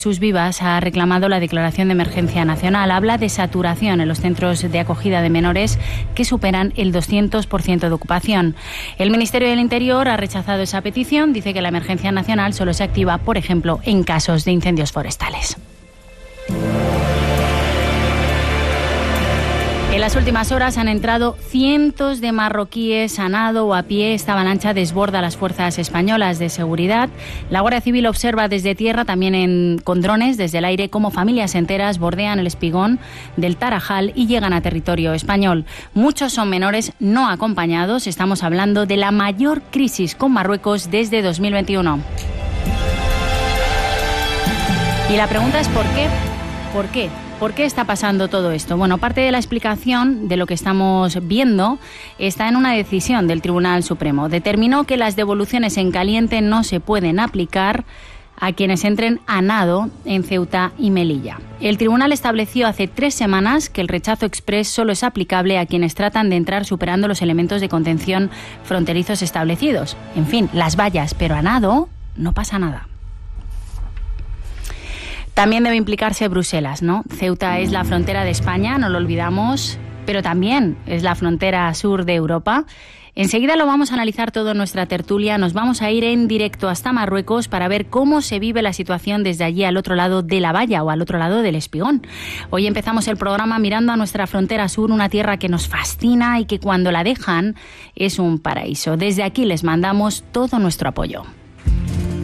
Jesús Vivas ha reclamado la declaración de emergencia nacional. Habla de saturación en los centros de acogida de menores que superan el 200% de ocupación. El Ministerio del Interior ha rechazado esa petición. Dice que la emergencia nacional solo se activa, por ejemplo, en casos de incendios forestales. En las últimas horas han entrado cientos de marroquíes a nado o a pie. Esta avalancha desborda a las fuerzas españolas de seguridad. La Guardia Civil observa desde tierra, también con drones desde el aire, cómo familias enteras bordean el espigón del Tarajal y llegan a territorio español. Muchos son menores no acompañados. Estamos hablando de la mayor crisis con Marruecos desde 2021. Y la pregunta es ¿por qué? ¿Por qué? ¿Por qué está pasando todo esto? Bueno, parte de la explicación de lo que estamos viendo está en una decisión del Tribunal Supremo. Determinó que las devoluciones en caliente no se pueden aplicar a quienes entren a nado en Ceuta y Melilla. El tribunal estableció hace 3 semanas que el rechazo exprés solo es aplicable a quienes tratan de entrar superando los elementos de contención fronterizos establecidos. En fin, las vallas, pero a nado no pasa nada. También debe implicarse Bruselas, ¿no? Ceuta es la frontera de España, no lo olvidamos, pero también es la frontera sur de Europa. Enseguida lo vamos a analizar todo en nuestra tertulia. Nos vamos a ir en directo hasta Marruecos para ver cómo se vive la situación desde allí al otro lado de la valla o al otro lado del espigón. Hoy empezamos el programa mirando a nuestra frontera sur, una tierra que nos fascina y que cuando la dejan es un paraíso. Desde aquí les mandamos todo nuestro apoyo.